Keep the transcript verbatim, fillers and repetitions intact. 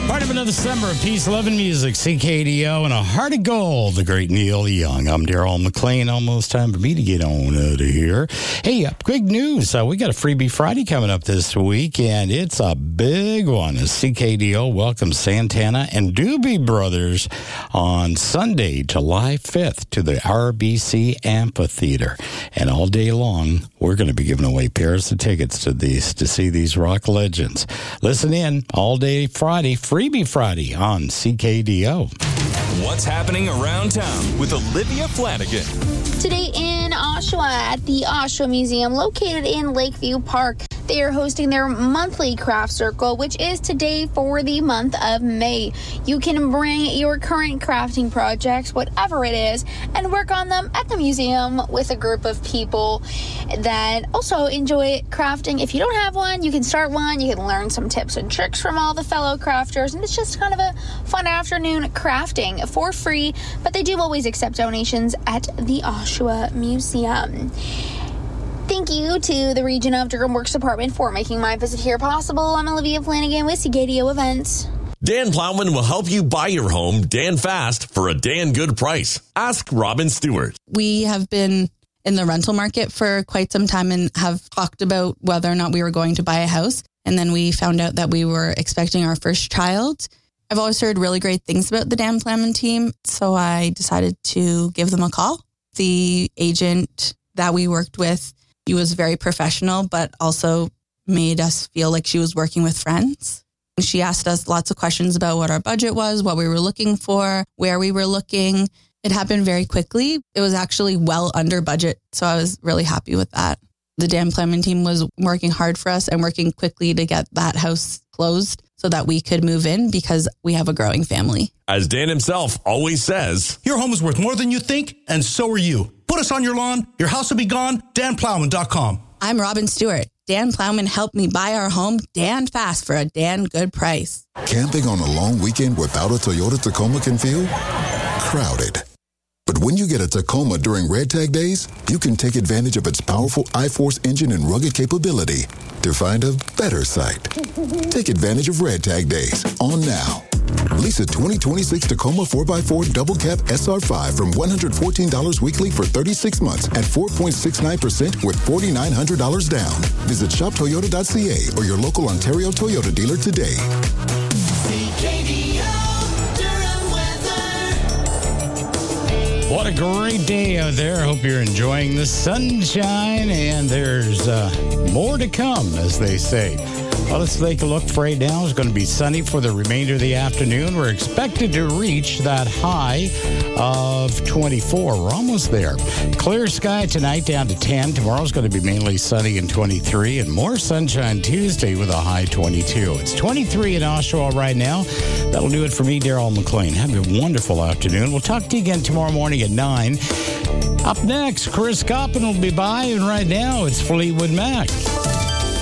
Part of another summer of peace, love, and music. C K D O and a heart of gold. The great Neil Young. I'm Daryl McLean. Almost time for me to get on out of here. Hey, uh, big news. Uh, we got a Freebie Friday coming up this week, and it's a big one. As C K D O welcomes Santana and Doobie Brothers on Sunday, July fifth, to the R B C Amphitheater. And all day long, we're going to be giving away pairs of tickets to these to see these rock legends. Listen in all day Friday, Freebie Friday on C K D O. What's happening around town with Olivia Flanagan? Today in Oshawa at the Oshawa Museum, located in Lakeview Park, they are hosting their monthly craft circle, which is today for the month of May. You can bring your current crafting projects, whatever it is, and work on them at the museum with a group of people that also enjoy crafting. If you don't have one, you can start one. You can learn some tips and tricks from all the fellow crafters, and it's just kind of a fun afternoon crafting for free, but they do always accept donations at the Oshawa Museum. Thank you to the Region of Durham Works Department for making my visit here possible. I'm Olivia Flanagan with C K D O Events. Dan Plowman will help you buy your home Dan fast for a Dan good price. Ask Robin Stewart. We have been in the rental market for quite some time and have talked about whether or not we were going to buy a house. And then we found out that we were expecting our first child. I've always heard really great things about the Dan Plowman team, so I decided to give them a call. The agent that we worked with, she was very professional, but also made us feel like she was working with friends. She asked us lots of questions about what our budget was, what we were looking for, where we were looking. It happened very quickly. It was actually well under budget, so I was really happy with that. The Dan Plowman team was working hard for us and working quickly to get that house closed so that we could move in because we have a growing family. As Dan himself always says, your home is worth more than you think, and so are you. Put us on your lawn. Your house will be gone. Dan Plowman dot com. I'm Robin Stewart. Dan Plowman helped me buy our home Dan fast for a Dan good price. Camping on a long weekend without a Toyota Tacoma can feel crowded. But when you get a Tacoma during Red Tag Days, you can take advantage of its powerful I-Force engine and rugged capability to find a better site. Take advantage of Red Tag Days on now. Lease a twenty twenty-six Tacoma four by four Double Cab S R five from one hundred fourteen dollars weekly for thirty-six months at four point six nine percent with four thousand nine hundred dollars down. Visit shop toyota dot c a or your local Ontario Toyota dealer today. What a great day out there. I hope you're enjoying the sunshine, and there's uh, more to come, as they say. Well, let's take a look. For right now, it's going to be sunny for the remainder of the afternoon. We're expected to reach that high of twenty-four. We're almost there. Clear sky tonight down to ten. Tomorrow's going to be mainly sunny and twenty-three, and more sunshine Tuesday with a high twenty-two. It's twenty-three in Oshawa right now. That'll do it for me, Daryl McLean. Have a wonderful afternoon. We'll talk to you again tomorrow morning at nine. Up next, Chris Coppin will be by, and right now it's Fleetwood Mac.